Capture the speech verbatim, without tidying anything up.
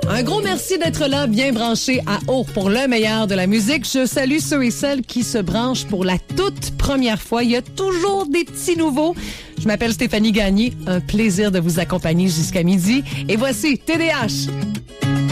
Un gros merci d'être là, bien branché à Haut pour le meilleur de la musique. Je salue ceux et celles qui se branchent pour la toute première fois. Il y a toujours des petits nouveaux. Je m'appelle Stéphanie Gagné. Un plaisir de vous accompagner jusqu'à midi. Et voici T D H.